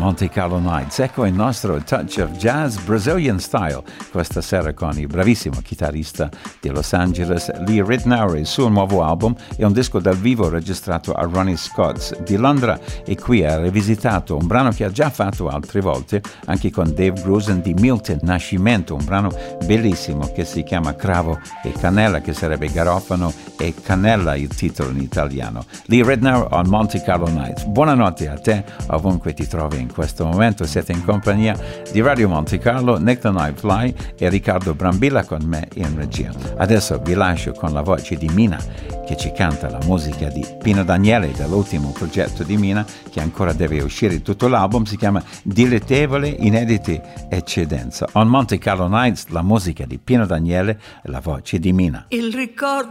Monte Carlo Nights. Ecco il nostro touch of jazz Brazilian style questa sera con il bravissimo chitarrista di Los Angeles Lee Ritenour. Il suo nuovo album è un disco dal vivo registrato a Ronnie Scott's di Londra, e qui ha rivisitato un brano che ha già fatto altre volte anche con Dave Grusin di Milton Nascimento, un brano bellissimo che si chiama Cravo e Cannella, che sarebbe garofano e cannella il titolo in italiano. Lee Ritenour on Monte Carlo Nights. Buonanotte a te ovunque ti trovi in questo momento. Siete in compagnia di Radio Monte Carlo, Nick the Night Fly e Riccardo Brambilla con me in regia. Adesso vi lascio con la voce di Mina che ci canta la musica di Pino Daniele dell'ultimo progetto di Mina, che ancora deve uscire. Tutto l'album si chiama Dilettevole Inediti Eccedenza. On Monte Carlo Nights la musica di Pino Daniele e la voce di Mina. Il ricordo